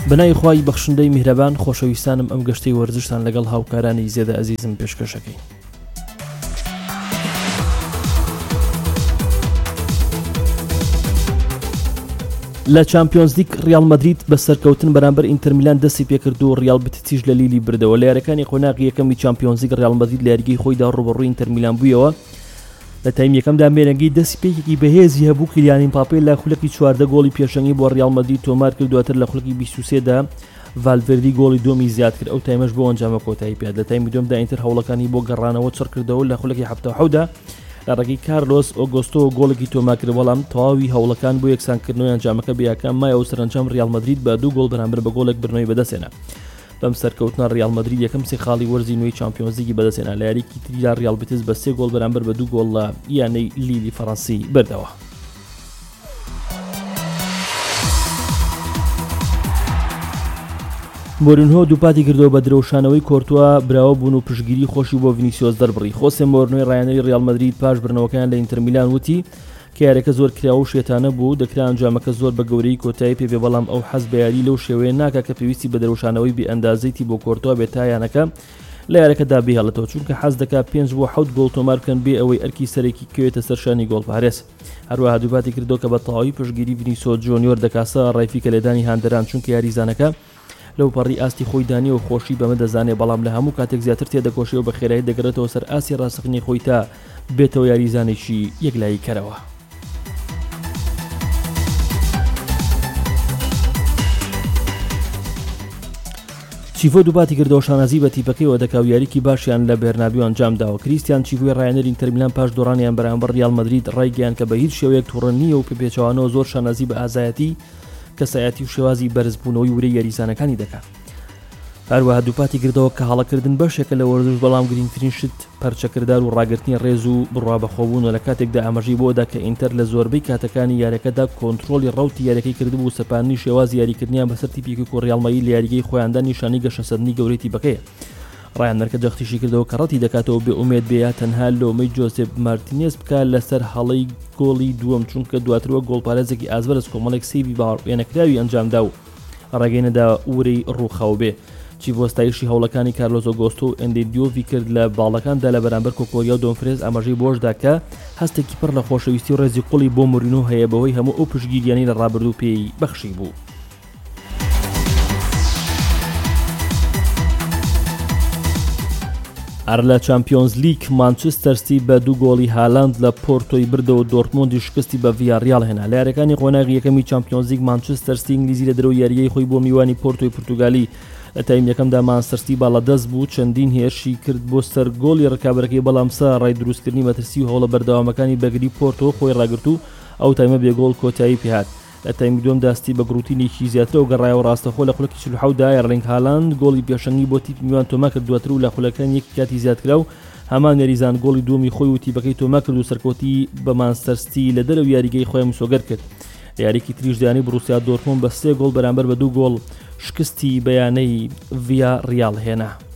بنای خوای بەخشندەی میهرەبان خۆشەویستانم ئەم گەشتەی وەرزشتان لەگەڵ هاوکارانی زێدە ئەزیزم پێشکەشەکەی. لە چامپیۆنز لیگ ریال مەدرید بە سەرکەوتن بەرامبەر ئینتەر میلان دەستی پێکرد و ڕیال بتیچ لە لیلی بردەوە. لە یاریەکانی قۆناغی یەکەمی چامپیۆنز لیگ ریال مەدرید لە یاریگەی خۆیدا ڕوبەڕووی ئینتەر میلان بوویەوە. لە تایم یەکەمدا مێرەنگی دەستی پێکێکی بەهێزی هەبوو. کیلیان ئیمباپێ لە خولەکی 14 گۆڵی پێشەنگی بۆ ریال مەدرید تۆمار کرد، دواتر لە خولەکی 23دا ڤالڤێردی گۆڵی دووەمی زیاد کرد. ئەو تایمەش بۆ ئەنجامە کۆتایی پێات. لە تایمی دووەمدا ئینتەر هەوڵەکانی بۆ گەڕانەوە چڕ کردەوە. لە خولەکی 77دا لە ڕێگەی کارلۆس ئۆگۆستۆ گۆڵێکی تۆمار کرد، بەڵام تەواوی هەوڵەکان بۆ یەکسانکردنەوەی ئەنجامەکە بەیەکان مایە و سەرنجام ریال مەدرید بە 2 گۆڵ بەرامبەر بە گۆڵێک برنەوەی بەدەستێنا. بەم سەرکەوتنە ریال مەدرید یەکەم سێ خاڵی وەرزی نوێی چامپیۆنز لیگی بەدەستێنا. لە یاریکی تریدا ریال بتیس بە 3 گۆڵ بەرامبەر بە 2 گۆڵ لە یانەی لیلی فەڕەنسی بردەوە. مۆرینهۆ دووپاتی کردەوە بە درەوشانەوەی کۆرتوا براوە بوون و پشتگیری خۆشی بۆ ڤینیسیۆس دەربڕی. خۆسێ مۆرینۆی ڕایەنەری ریال مەدرید پاش برنەوەکان لە ئینتەر میلان وتی کە یاریەکە زۆر کراوە و شێتانە بوو، دەکرا ئەنجامەکە زۆر بە گەورەی کۆتایی پێبێ، بەڵام ئەو حەز بە یاری لەو شێوەیە ناکە کە پێویستی بە درەوشانەوەی بێئەندازەیەتی بۆ کۆرتوا بێت تا یانەکە لە یاریەکەدا بهێڵێتەوە، چونکە حەز دەکات 5 بۆ 7 گۆڵ تۆمار بکەن بێ ئەوەی ئەرکی سەرێکی کەوێتە سەرشانی گۆڵپارێز. هەروەها دووپاتی کردەوە کە بە تەواوی پشتگیری ڤینیسیۆس جونیۆر دەکاسە ڕایفی کە لێدانی هاندەران، چونکە یاریزانەکە لەو پەڕی ئاستی خۆی دانی و خۆشی بەمە دەزانێ، بەڵام لە هەموو کاتێک زیاتر تێدەکۆشیەوە بە خێرایی دەگەڕێتەوە سەر ئاسی ڕاستەقینەی خۆی تا بێتەوە یاریزانێکی یەکلایی کەرەوە. چیڤۆ دووپاتی کردەوە شانازی بە تیپەکەیەوە دەکاو یاریکی باشیان لە بێرنابیو ئەنجامداوە. کریستیان چیڤۆی ڕایەنەری ئینتەر میلان پاش دۆڕانیان بەرامبەر ریال مەدرید ڕایگەیان کە بە هیچ شێوەیەک تووڕە نییە و پێچەوانەوە زۆر شانازی بە ئازایەتی کەسایەتی و شێوازی بەرزبوونەوەی ورەی یاریزانەکانی دەکات. هەروەها دووپاتی کردەوە کە هەڵەکردن بەشێکە لە وەرزش، بەڵام گرنگترین شت پەرچەکردار و ڕاگررتنی ڕێز و بڕوابەخۆبوونە لە کاتێکدا ئاماژەی بۆدا کە ئینتەر لە زۆربەی کاتەکانی یاریەکەدا کۆنتڕۆلی ڕەوتی یاریەکەی کردبوو و سەپاندنی شێوازی یاریکردنیان بەسەر تیپێکی و ریال مەدرید لە یاریگەی خۆیاندا نیشانی گەشەسەدنی گەورەی تیپەکەیە. ڕایەنەرەکە جەختیشی کردەوە کە ڕەتی دەکاتەوە بێ ئومێد بێ یا تەنها لۆمەی جۆزێف مارتینێز بکات لەسەر هەڵەی گۆڵی دووەم، چونکە دواترەوە گۆڵپارێزێکی ئازبەرز کۆمەڵێک سێوی باوێنەکراوی ئەنجامدا و ڕێگەی نەدا ورەی ڕووخاو بێ. چیڤۆستایشی هەوڵەکانی کارلۆس ئۆگۆستۆ و ئەندێ دیۆڤی کرد لە باڵەکاندا لە بەرامبەر کۆکۆریا و دۆنفرێز ئاماژەی بۆشدا کە هەستێکی پڕ لە خۆشەویستی و ڕێزی قوڵی بۆ مۆرینۆ هەیە بەوەی هەموو ئەو پشتگیریانی لە ڕابردوو پێی بەخشی بوو. هەر لە چامپیۆنز لیگ مانچستەر سیتی بە 2 گۆڵی هالاند لە پۆرتۆی بردەوە دۆرتمۆندی شکستی بە ڤیاریال هێنا. لە یاریەکانی قۆناغی یەکەمی چامپیۆنز لیگ مانچستەر سیتی ئینگلیزی لە دەرەوەی یاریگەی خۆی بۆ میوانی پۆرتۆی پورتوگالی لە تایم یەکەمدا مانچستەر سیتی باڵەدەست بوو، چەندین هێرشی کرد بۆ سەر گۆڵی ڕکابەرەکەی، بەڵام ڕای دروستکردنی مەترسی و هەوڵە بەردەوامەکانی بەگری پۆرتۆ خۆی ڕاگرت و ئەو تایمە بێگۆڵ کۆتایی پێهات. لە تایمی دووەمدا سیتی بە گروتینێکی زیاتر و گەڕایەوە ڕاستەخۆ لە خولەکی 47دا ئێرلینگ هالاند گۆڵی پێشەنگی بۆ تیپ میوان تۆمار کرد، دواتر و لە خولەکان یەکی کاتی زیادکرا و هەمان یاریزان گۆڵی دووەمی خۆی و تیپەکەی تۆمار کرد و سەرکەوتی بە مانچستەر سیتی لە دەرەوەی یاریگەی خۆیان مسۆگەر کرد. لە یاریکی تریشدانی بروسیا دۆرتمۆند بە 3 گۆڵ بەرامبەر بە 2 گۆڵ شکستی بەیانەی ڤیاریال هێنا.